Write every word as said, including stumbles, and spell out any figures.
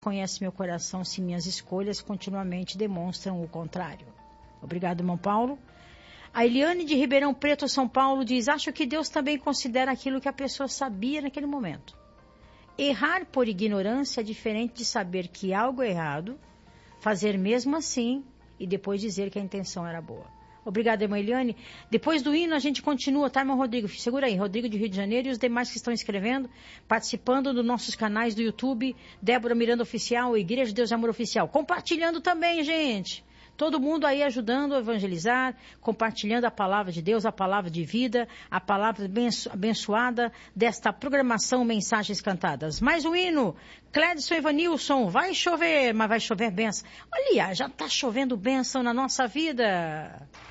Conhece meu coração se minhas escolhas continuamente demonstram o contrário. Obrigado, irmão Paulo. A Eliane de Ribeirão Preto, São Paulo, diz: acho que Deus também considera aquilo que a pessoa sabia naquele momento. Errar por ignorância é diferente de saber que algo é errado, fazer mesmo assim e depois dizer que a intenção era boa. Obrigada, irmã Eliane. Depois do hino a gente continua, tá, irmão Rodrigo? Segura aí, Rodrigo de Rio de Janeiro e os demais que estão escrevendo, participando dos nossos canais do YouTube, Débora Miranda Oficial, Igreja de Deus de Amor Oficial. Compartilhando também, gente. Todo mundo aí ajudando a evangelizar, compartilhando a palavra de Deus, a palavra de vida, a palavra abençoada desta programação Mensagens Cantadas. Mais um hino, Clédson Evanilson, vai chover, mas vai chover bênção. Olha, já está chovendo bênção na nossa vida.